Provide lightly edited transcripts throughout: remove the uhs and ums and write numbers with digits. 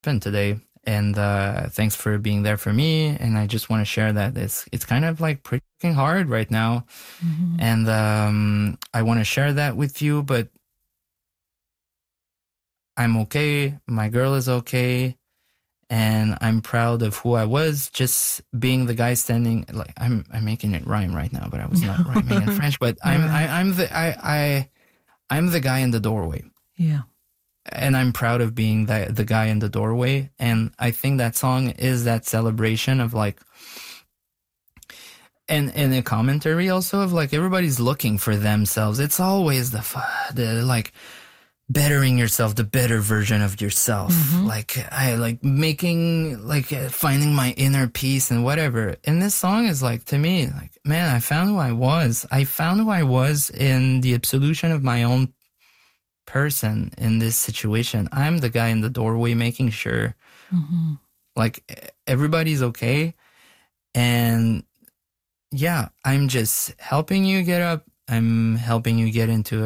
happened today. And thanks for being there for me. And I just want to share that it's kind of like pretty fucking hard right now. Mm-hmm. And I want to share that with you, but I'm okay. My girl is okay. And I'm proud of who I was, just being the guy standing. Like I'm making it rhyme right now, but I was not rhyming in French. But I'm the guy in the doorway. Yeah. And I'm proud of being the guy in the doorway. And I think that song is that celebration of like, and a commentary also of like everybody's looking for themselves. It's always the like bettering yourself, the better version of yourself. Mm-hmm. Like I like making like finding my inner peace and whatever. And this song is like, to me, like, man, I found who I was. I found who I was in the absolution of my own person in this situation. I'm the guy in the doorway making sure like everybody's okay. And yeah, I'm just helping you get up. I'm helping you get into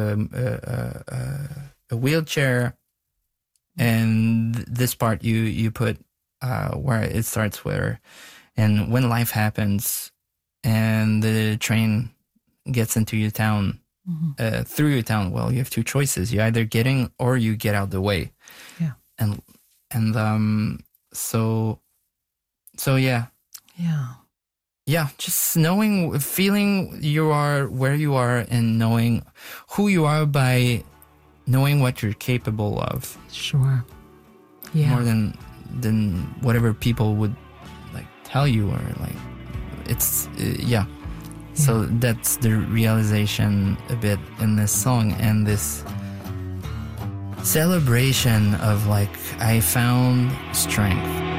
a wheelchair. And this part you put where it starts where, and when life happens and the train gets into your town, through your town, well, you have two choices. You either get in or you get out the way. Yeah. And so yeah. Yeah. Yeah, just knowing, feeling you are where you are and knowing who you are by knowing what you're capable of. Sure. Yeah. More than whatever people would like tell you, or like it's yeah. So that's the realization a bit in this song, and this celebration of like I found strength.